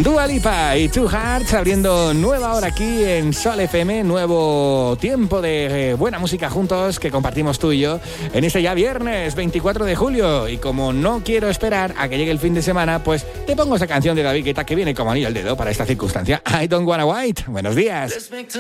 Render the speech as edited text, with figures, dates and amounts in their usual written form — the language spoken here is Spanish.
Dua Lipa y Two Hearts abriendo nueva hora aquí en Sol FM, nuevo tiempo de buena música juntos que compartimos tú y yo en este ya viernes 24 de julio. Y como no quiero esperar a que llegue el fin de semana, pues te pongo esa canción de David Guetta que viene como anillo al dedo para esta circunstancia. I Don't Wanna Wait. Buenos días.